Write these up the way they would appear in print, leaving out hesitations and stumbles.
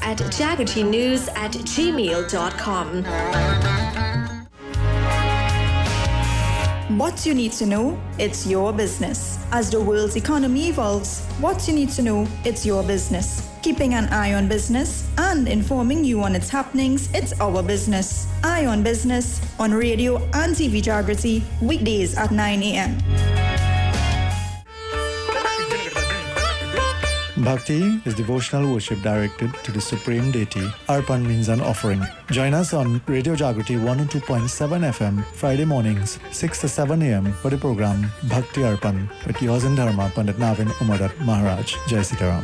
at jaggertynews@gmail.com. What you need to know, it's your business. As the world's economy evolves, what you need to know, it's your business. Keeping an eye on business and informing you on its happenings, it's our business. Eye on Business on radio and TV Jagriti, weekdays at 9 a.m. Bhakti is devotional worship directed to the Supreme Deity. Arpan means an offering. Join us on Radio Jagriti 102.7 FM, Friday mornings, 6 to 7 a.m. for the program Bhakti Arpan with yours in Dharma, Pandit Navin Umadat Maharaj. Jai Sitaram.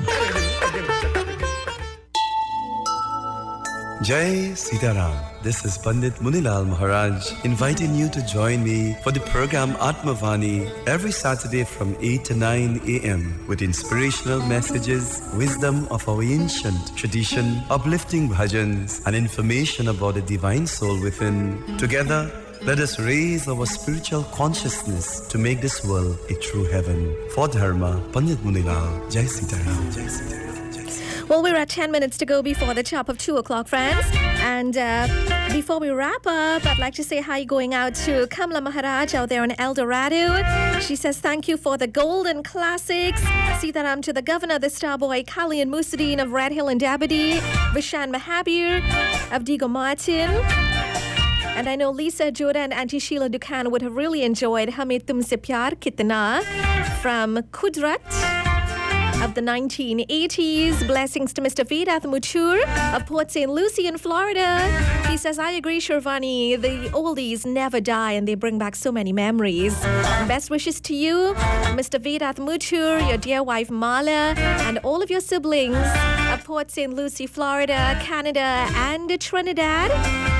Jai Sitaram. This is Pandit Munilal Maharaj inviting you to join me for the program Atmavani every Saturday from 8 to 9 a.m. with inspirational messages, wisdom of our ancient tradition, uplifting bhajans, and information about the divine soul within. Together, let us raise our spiritual consciousness to make this world a true heaven. For Dharma, Pandit Munilal. Jai Sitaram. Jai Sitaram. Well, we're at 10 minutes to go before the top of 2 o'clock, friends. And before we wrap up, I'd like to say hi going out to Kamla Maharaj out there in El Dorado. She says, thank you for the golden classics. Sitaram to the governor, the Starboy, Kali and Musadeen of Red Hill and Dabadi, Vishan Mahabir of Diego Martin. And I know Lisa, Joda and Auntie Sheila Dukan would have really enjoyed Hame Tumse Pyar Kitna from Kudrat of the 1980s. Blessings to Mr. Vedath Mutur of Port St. Lucie in Florida. He says, I agree, Shirvani. The oldies never die and they bring back so many memories. Best wishes to you, Mr. Vedath Mutur, your dear wife Mala, and all of your siblings of Port St. Lucie, Florida, Canada, and Trinidad.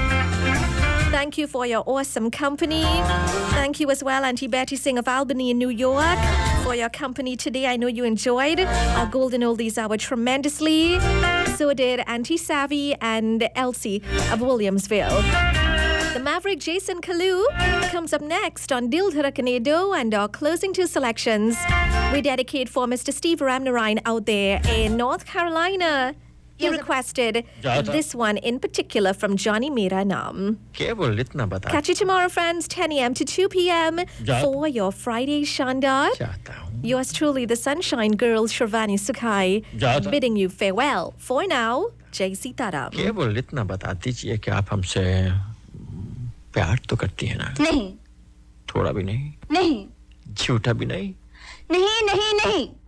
Thank you for your awesome company. Thank you as well, Auntie Betty Singh of Albany in New York, for your company today. I know you enjoyed our Golden Oldies Hour tremendously. So did Auntie Savvy and Elsie of Williamsville. The Maverick Jason Kalu comes up next on Dil Dharakne Do, and our closing 2 selections we dedicate for Mr. Steve Ramnarine out there in North Carolina. He requested this one in particular from Johnny Mera Naam. Catch you tomorrow, friends, 10 a.m. to 2 p.m. for your Friday Shandar. Yours truly, the Sunshine Girl, Shirvani Sukhai, bidding you farewell. For now, Jai Sitaram. केवल इतना बताती चाहिए कि आप हमसे प्यार तो करती हैं ना? नहीं. थोड़ा भी नहीं? नहीं. झूठा भी नहीं? नहीं.